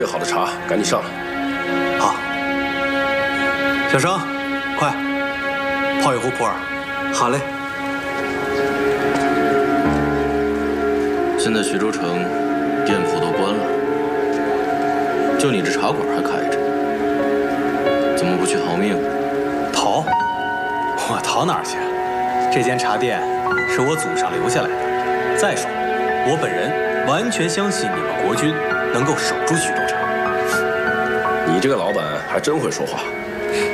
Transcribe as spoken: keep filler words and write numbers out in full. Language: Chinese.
备好的茶，赶紧上来。 好，小生，快泡一壶普洱。 好嘞。 现在徐州城店铺都关了，就你这茶馆还开着，怎么不去逃命？ 逃？我逃哪儿去？这间茶店是我祖上留下来的。再说，我本人完全相信你们国君能够守住徐州城。 你这个老板还真会说话。